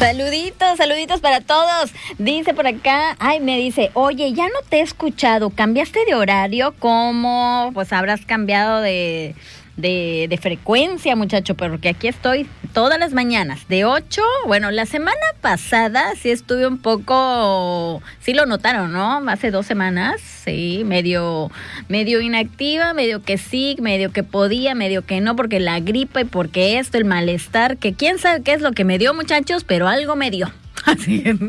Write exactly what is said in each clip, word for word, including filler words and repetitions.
Saluditos, saluditos para todos. Dice por acá, ay, me dice, oye, ya no te he escuchado, ¿cambiaste de horario? ¿Cómo? Pues habrás cambiado de, de, de frecuencia, muchacho, pero que aquí estoy todas las mañanas, de ocho, bueno, la semana pasada sí estuve un poco, sí lo notaron, ¿no? Hace dos semanas, sí, medio, medio inactiva, medio que sí, medio que podía, medio que no, porque la gripa y porque esto, el malestar, que quién sabe qué es lo que me dio, muchachos, pero algo me dio. Así es.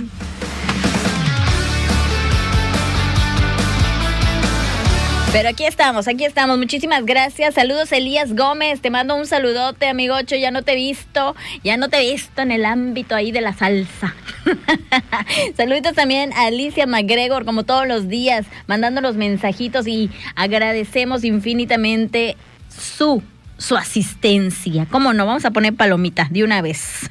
Pero aquí estamos, aquí estamos. Muchísimas gracias. Saludos, Elías Gómez. Te mando un saludote, amigocho. Ya no te he visto, ya no te he visto en el ámbito ahí de la salsa. Saluditos también a Alicia McGregor, como todos los días, mandando los mensajitos y agradecemos infinitamente su, su asistencia. ¿Cómo no? Vamos a poner palomita de una vez.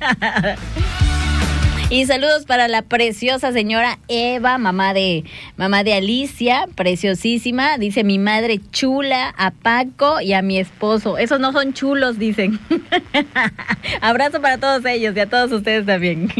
Y saludos para la preciosa señora Eva, mamá de mamá de Alicia, preciosísima. Dice mi madre chula, a Paco y a mi esposo. Esos no son chulos, dicen. Abrazo para todos ellos y a todos ustedes también.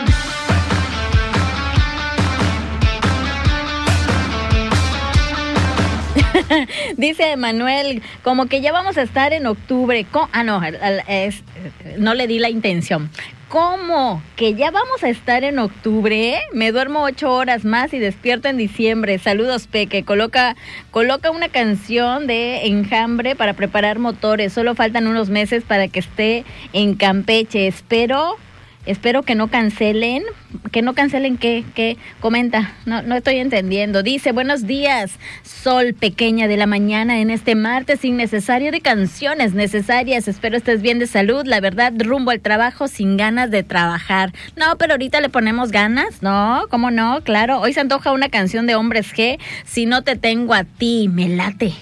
Dice Manuel, como que ya vamos a estar en octubre. ¿Cómo? Ah, no, es, no le di la intención. ¿Cómo? ¿Que ya vamos a estar en octubre? Me duermo ocho horas más y despierto en diciembre. Saludos, Peque. Coloca, coloca una canción de Enjambre para preparar motores. Solo faltan unos meses para que esté en Campeche. Espero... Espero que no cancelen, que no cancelen, ¿qué? ¿Qué? Comenta, no, no estoy entendiendo. Dice, buenos días, sol pequeña de la mañana en este martes innecesario de canciones necesarias. Espero estés bien de salud, la verdad, rumbo al trabajo sin ganas de trabajar. No, pero ahorita le ponemos ganas, ¿no? ¿Cómo no? Claro, hoy se antoja una canción de Hombres G, Si no te tengo a ti, me late.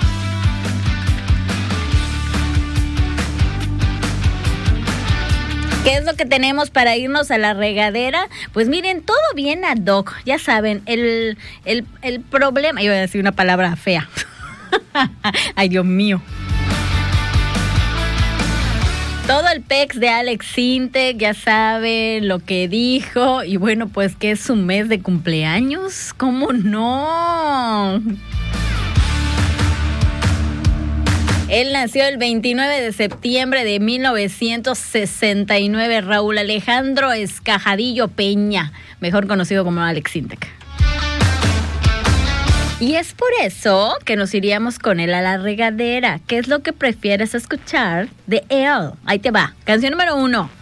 ¿Qué es lo que tenemos para irnos a la regadera? Pues miren, todo bien ad hoc. Ya saben, el, el, el problema... Yo voy a decir una palabra fea. Ay, Dios mío. Todo el pex de Alex Sintek, ya saben lo que dijo. Y bueno, pues que es su mes de cumpleaños. ¿Cómo no? Él nació el veintinueve de septiembre de mil novecientos sesenta y nueve, Raúl Alejandro Escajadillo Peña, mejor conocido como Alex Sintek. Y es por eso que nos iríamos con él a la regadera. ¿Qué es lo que prefieres escuchar de él? Ahí te va, canción número uno.